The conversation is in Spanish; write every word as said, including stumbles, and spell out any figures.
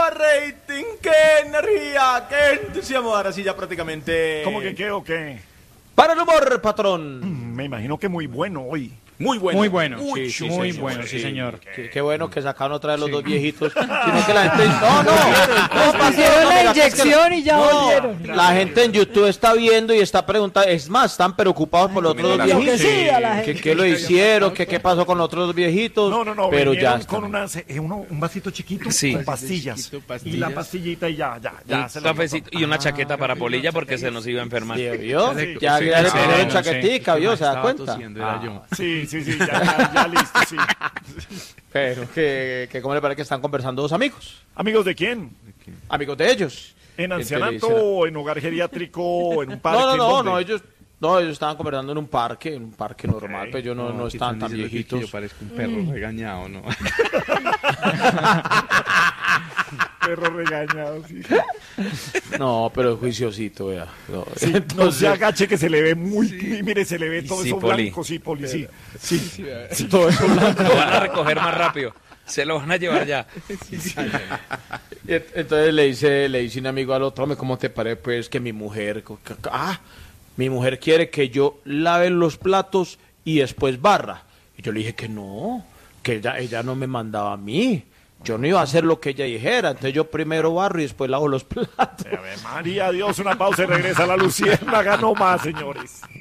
rating, qué energía, qué entusiasmo. Ahora sí ya prácticamente... ¿Cómo que qué o qué? Para el humor, patrón. Mm, me imagino que muy bueno hoy. Muy bueno. Muy bueno, Uy, sí, sí, muy señor. bueno, sí, señor. Qué, qué bueno que sacaron otra vez los Sí. dos viejitos. Sino que la gente... No, no. No, Pasieron no, la mira, que es que- inyección y ya no, volvieron. La gente en YouTube está viendo y está preguntando. Es más, están preocupados por los otros dos Lo que viejitos. sí, a la ¿Qué, gente. qué lo hicieron? ¿Qué, ¿Qué pasó con los otros dos viejitos? No, no, no, Pero ya vinieron está. con una, eh, uno, un vasito chiquito Sí. con pastillas. Chiquito, Y pastillas. la pastillita y ya, ya, ya. Un se lo cafecito y una Ah, chaqueta para Polilla porque se nos iba a enfermar. ¿Sí, vio? Sí, Ya, sí, ya le sí, pusieron sí. chaquetica, ¿vio? ¿Se da Estaba cuenta? tosiendo, era Ah, yo. Sí, sí, sí, ya, ya, ya listo, sí. Pero que, que ¿cómo le parece que están conversando dos amigos? ¿Amigos de quién? Amigos de ellos. ¿En Entonces ancianato le dicen- o en hogar geriátrico o en un parque? No, no, ¿En no, dónde? no, ellos, no, ellos estaban conversando en un parque, en un parque normal, pero ellos no, no aquí estaban tan diciendo que- que viejitos. Yo parezco un perro regañado, ¿no? Perro regañado, sí. No, pero juiciosito, vea. No, Sí, no entonces- se agache que se le ve muy, mire, se le ve todo Sí, eso Poli. blanco, sí, Poli, sí. Sí, sí. todo eso blanco. Lo van a recoger más rápido. Se lo van a llevar ya. Y ent- Entonces le dice, le dice un amigo al otro, hombre, ¿cómo te parece pues que mi mujer, co- ca- ca- ah, mi mujer quiere que yo lave los platos y después barra? Y yo le dije que no, que ella, ella no me mandaba a mí. Yo no iba a hacer lo que ella dijera, entonces yo primero barro y después lavo los platos. Ave María, Dios, una pausa y regresa la Luciérnaga, no más, señores.